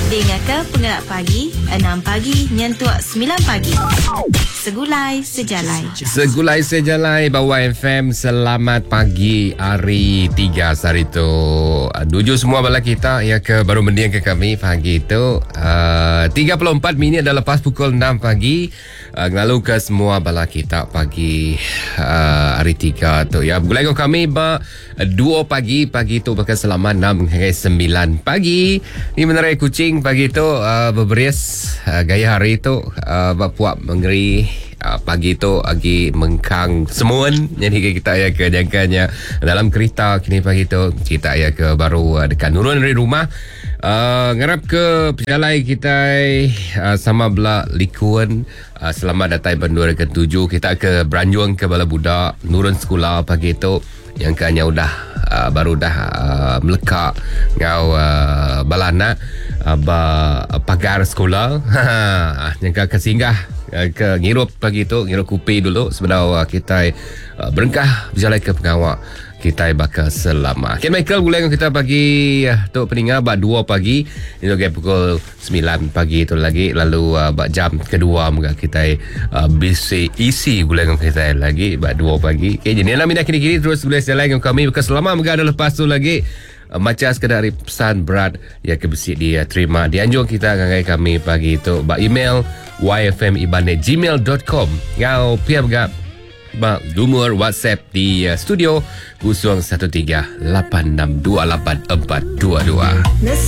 Dengar ke Pengerak Pagi 6 pagi nyentuak 9 pagi. Segulai Sejalai. Segulai Sejalai Bawah FM. Selamat pagi hari 3 hari tu. Tuju semua bala kita ya ke baru mendiang ke kami pagi tu. 34 minit dah lepas pukul 6 pagi. Ngelalu ke semua bala kita pagi hari 3 tu ya. Gulai kami 2 pagi tu bakal selamat 6 hingga 9 pagi. Ni menerai kucing pagi tu berberes gaya hari tu puak mengeri pagi tu lagi mengkang semuan. Jadi kita ya ke jangkanya dalam kereta kini pagi tu kita ya ke baru dekat nurun dari rumah. Ngarap ke pejalai kita sama belah likuan. Selamat datang bandar ke-7. Kita ke Beranjuang ke bala budak nurun sekolah pagi tu yang kanya udah baru dah melekak ngau balana pagar sekolah. Yang ke singgah ke ngirup pagi tu, ngirup kopi dulu sebenarnya kita berengkah berjalan ke pengawak kita bakal selamat. Ken Michael gulai kita pagi tu peninga bak 2 pagi itu ke pukul 9 pagi tu lagi lalu bak jam kedua muka kita bisi isi gulai kita lagi bak 2 pagi. Okay, jadi lah minda kini-kini terus boleh jalan dengan kami bakal selamat muka ada lepas tu lagi macam sekadar pesan berat yang kebesi dia terima dianjur kita dengan kami pagi itu bak email yfm@gmail.com ngau pihak bergap bak lumur WhatsApp di studio 013 8628422.